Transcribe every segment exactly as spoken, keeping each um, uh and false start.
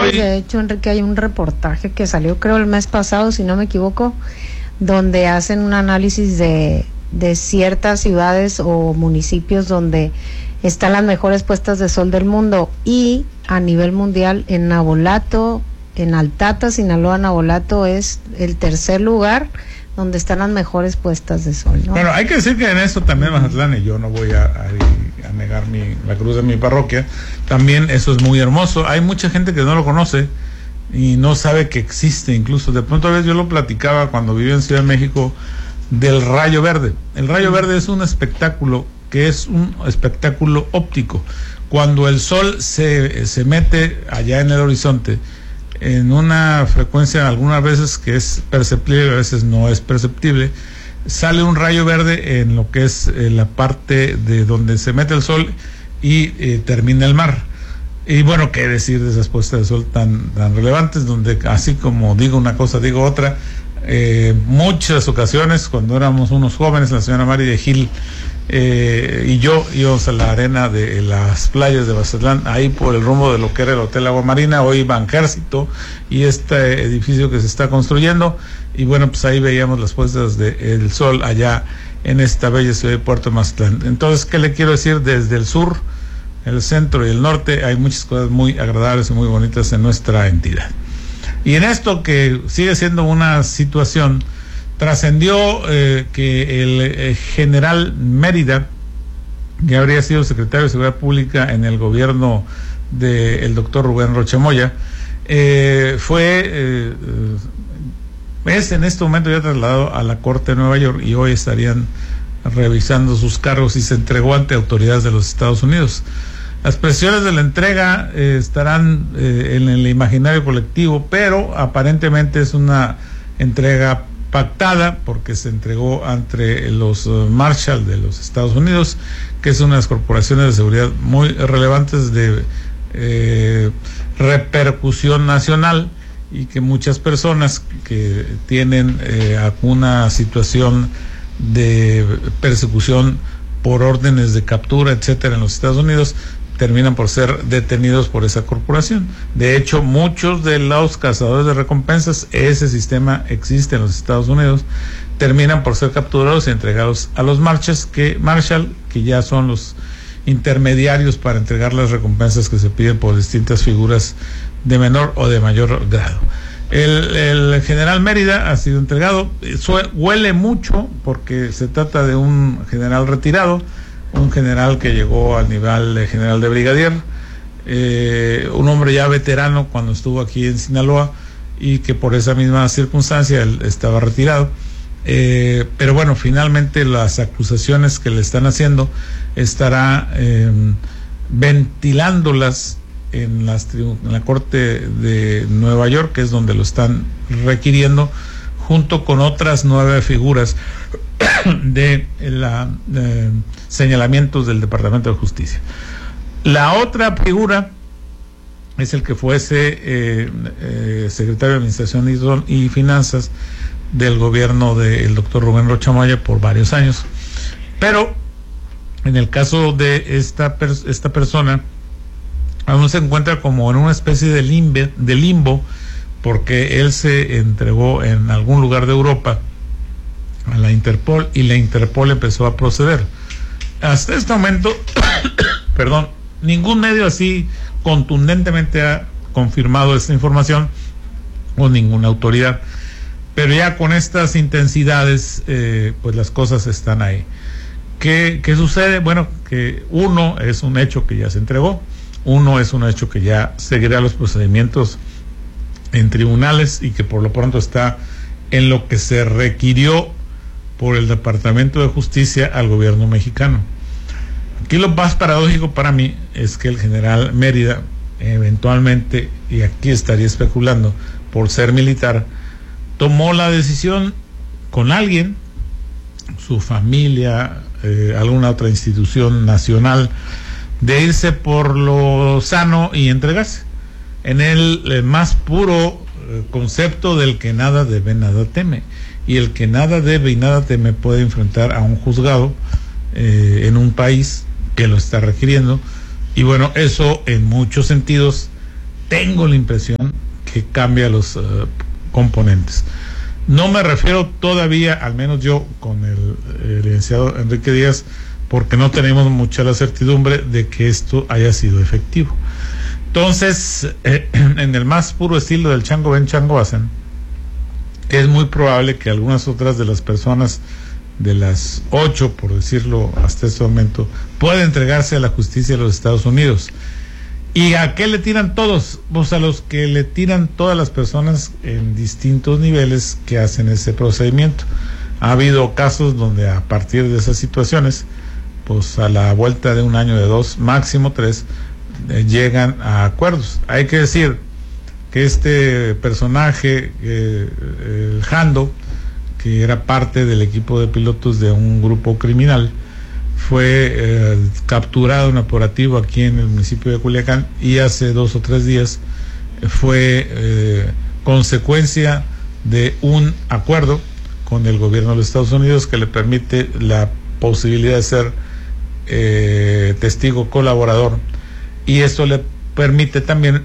hoy... De hecho, Enrique, hay un reportaje que salió, creo, el mes pasado, si no me equivoco, donde hacen un análisis de, de ciertas ciudades o municipios donde están las mejores puestas de sol del mundo, y a nivel mundial en Nabolato, en Altata, Sinaloa, Nabolato es el tercer lugar donde están las mejores puestas de sol, ¿no? Bueno, hay que decir que en esto también Mazatlán, y yo no voy a, a, a negar mi, la cruz de mi parroquia, también eso es muy hermoso. Hay mucha gente que no lo conoce y no sabe que existe. Incluso de pronto a veces yo lo platicaba cuando vivía en Ciudad de México del rayo verde. El rayo verde es un espectáculo que es un espectáculo óptico. Cuando el sol se, se mete allá en el horizonte en una frecuencia algunas veces que es perceptible, a veces no es perceptible, sale un rayo verde en lo que es eh, la parte de donde se mete el sol y eh, termina el mar. Y bueno, qué decir de esas puestas de sol tan, tan relevantes, donde así como digo una cosa, digo otra. Eh, muchas ocasiones cuando éramos unos jóvenes, la señora Mari de Gil eh, y yo íbamos a la arena de las playas de Mazatlán, ahí por el rumbo de lo que era el Hotel Agua Marina, hoy Banjército, y este edificio que se está construyendo, y bueno, pues ahí veíamos las puestas del sol allá en esta bella ciudad de Puerto Mazatlán. Entonces, ¿qué le quiero decir? Desde el sur, el centro y el norte hay muchas cosas muy agradables y muy bonitas en nuestra entidad. Y en esto, que sigue siendo una situación, trascendió eh, que el eh, general Mérida, que habría sido secretario de Seguridad Pública en el gobierno del doctor Rubén Rocha Moya, eh, fue, eh, es en este momento ya trasladado a la Corte de Nueva York, y hoy estarían revisando sus cargos, y se entregó ante autoridades de los Estados Unidos. Las presiones de la entrega eh, estarán eh, en el imaginario colectivo, pero aparentemente es una entrega pactada, porque se entregó entre los uh, Marshall de los Estados Unidos, que es una de las corporaciones de seguridad muy relevantes de eh, repercusión nacional, y que muchas personas que tienen eh, alguna situación de persecución por órdenes de captura, etcétera, en los Estados Unidos, terminan por ser detenidos por esa corporación. De hecho, muchos de los cazadores de recompensas, ese sistema existe en los Estados Unidos, terminan por ser capturados y entregados a los Marshall, que, Marshall, que ya son los intermediarios para entregar las recompensas que se piden por distintas figuras de menor o de mayor grado. El, el general Mérida ha sido entregado, huele mucho porque se trata de un general retirado, un general que llegó al nivel de general de brigadier, eh, un hombre ya veterano cuando estuvo aquí en Sinaloa, y que por esa misma circunstancia él estaba retirado. Eh, pero bueno, finalmente las acusaciones que le están haciendo estará eh, ventilándolas en, las, en la Corte de Nueva York, que es donde lo están requiriendo, junto con otras nueve figuras de la de señalamientos del Departamento de Justicia. La otra figura es el que fuese eh, eh, secretario de Administración y, y Finanzas del gobierno del doctor Rubén Rocha Moya por varios años. Pero en el caso de esta, per, esta persona, aún se encuentra como en una especie de, limbe, de limbo, porque él se entregó en algún lugar de Europa a la Interpol, y la Interpol empezó a proceder. Hasta este momento, perdón, ningún medio así contundentemente ha confirmado esta información, o ninguna autoridad, pero ya con estas intensidades, eh, pues las cosas están ahí. ¿Qué, qué sucede? Bueno, que uno es un hecho que ya se entregó, uno es un hecho que ya seguirá los procedimientos en tribunales, y que por lo pronto está en lo que se requirió por el Departamento de Justicia al gobierno mexicano. Aquí lo más paradójico para mí es que el general Mérida, eventualmente, y aquí estaría especulando, por ser militar, tomó la decisión con alguien, su familia, eh, alguna otra institución nacional, de irse por lo sano y entregarse en el, el más puro eh, concepto del que nada debe, nada teme. Y el que nada debe y nada teme puede enfrentar a un juzgado eh, en un país que lo está requiriendo. Y bueno, eso en muchos sentidos tengo la impresión que cambia los uh, componentes. No me refiero todavía, al menos yo, con el, el licenciado Enrique Díaz, porque no tenemos mucha la certidumbre de que esto haya sido efectivo. Entonces, eh, en el más puro estilo del chango ven, chango hacen, es muy probable que algunas otras de las personas, de las ocho, por decirlo hasta este momento, puedan entregarse a la justicia de los Estados Unidos. ¿Y a qué le tiran todos? Pues a los que le tiran todas las personas en distintos niveles que hacen ese procedimiento. Ha habido casos donde a partir de esas situaciones, pues a la vuelta de un año, de dos, máximo tres, eh, llegan a acuerdos. Hay que decir que este personaje, eh, el Jando, que era parte del equipo de pilotos de un grupo criminal, fue eh, capturado en operativo aquí en el municipio de Culiacán, y hace dos o tres días eh, fue eh, consecuencia de un acuerdo con el gobierno de los Estados Unidos que le permite la posibilidad de ser eh, testigo colaborador, y esto le permite también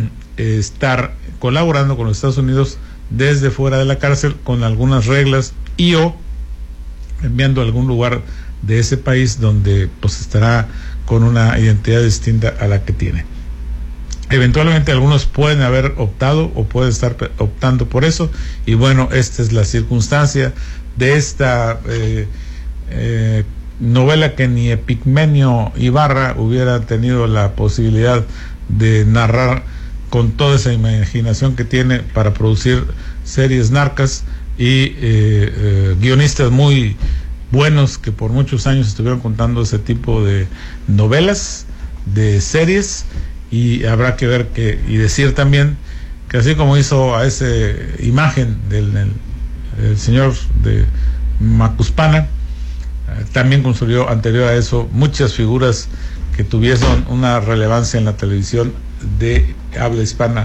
estar colaborando con los Estados Unidos desde fuera de la cárcel con algunas reglas, y o enviando a algún lugar de ese país donde pues estará con una identidad distinta a la que tiene. Eventualmente algunos pueden haber optado o pueden estar optando por eso, y bueno, esta es la circunstancia de esta eh, eh, novela que ni Epigmenio Ibarra hubiera tenido la posibilidad de narrar con toda esa imaginación que tiene para producir series narcas, y eh, eh, guionistas muy buenos que por muchos años estuvieron contando ese tipo de novelas, de series, y habrá que ver que, y decir también que así como hizo a esa imagen del el, el señor de Macuspana, eh, también construyó anterior a eso muchas figuras que tuviesen una relevancia en la televisión de habla hispana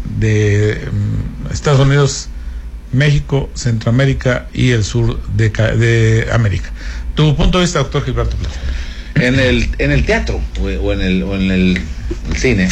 de um, Estados Unidos, México, Centroamérica y el sur de, de América. Tu punto de vista, doctor Gilberto Plata. En el, en el teatro o en el, o en el, el cine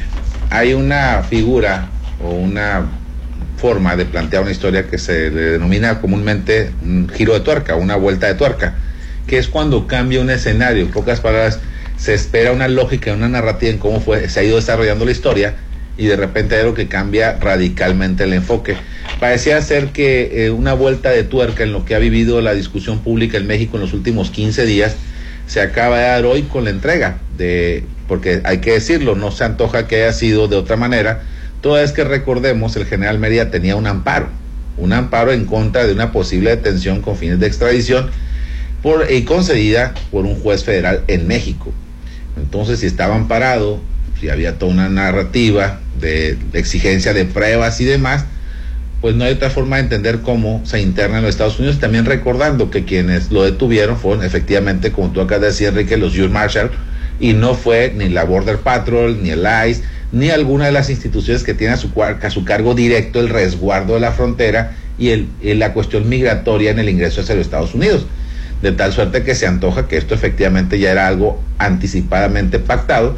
hay una figura o una forma de plantear una historia que se le denomina comúnmente un giro de tuerca, una vuelta de tuerca, que es cuando cambia un escenario. En pocas palabras, se espera una lógica, una narrativa en cómo fue, se ha ido desarrollando la historia, y de repente hay algo que cambia radicalmente el enfoque. Parecía ser que eh, una vuelta de tuerca en lo que ha vivido la discusión pública en México en los últimos quince días se acaba de dar hoy con la entrega de, porque hay que decirlo, no se antoja que haya sido de otra manera, toda vez que recordemos el general Mérida tenía un amparo, un amparo en contra de una posible detención con fines de extradición por, y concedida por un juez federal en México. Entonces, si estaba amparado, si había toda una narrativa de, de exigencia de pruebas y demás, pues no hay otra forma de entender cómo se interna en los Estados Unidos. También recordando que quienes lo detuvieron fueron efectivamente, como tú acabas de decir, Enrique, los U S Marshal, y no fue ni la Border Patrol, ni el I C E, ni alguna de las instituciones que tienen a su, a su cargo directo el resguardo de la frontera y, el, y la cuestión migratoria en el ingreso hacia los Estados Unidos. De tal suerte que se antoja que esto efectivamente ya era algo anticipadamente pactado.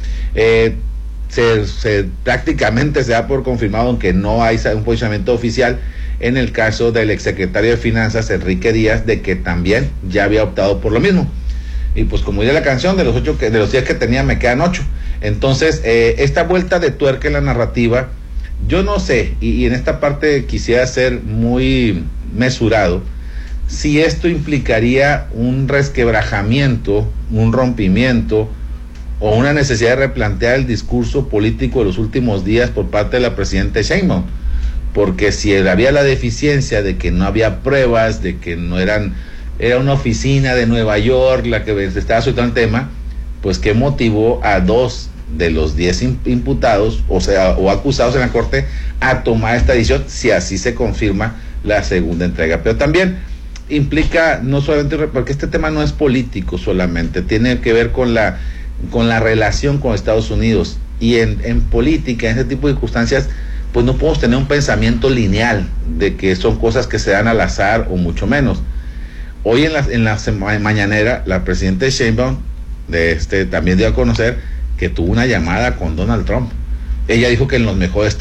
Eh, se, se prácticamente se da por confirmado, aunque no hay un posicionamiento oficial, en el caso del exsecretario de Finanzas, Enrique Díaz, de que también ya había optado por lo mismo. Y pues como dice la canción, de los ocho que, de los diez que tenía me quedan ocho. Entonces, eh, esta vuelta de tuerca en la narrativa, yo no sé, y, y en esta parte quisiera ser muy mesurado, si esto implicaría un resquebrajamiento, un rompimiento o una necesidad de replantear el discurso político de los últimos días por parte de la presidenta Sheinbaum, porque si había la deficiencia de que no había pruebas, de que no eran, era una oficina de Nueva York la que estaba soltando el tema, pues qué motivó a dos de los diez imputados, o sea, o acusados en la corte, a tomar esta decisión, si así se confirma la segunda entrega. Pero también implica no solamente, porque este tema no es político solamente, tiene que ver con la con la relación con Estados Unidos, y en, en política, en ese tipo de circunstancias, pues no podemos tener un pensamiento lineal de que son cosas que se dan al azar o mucho menos. Hoy en la, en la mañanera, la presidenta Sheinbaum de este, también dio a conocer que tuvo una llamada con Donald Trump. ella dijo que en los mejores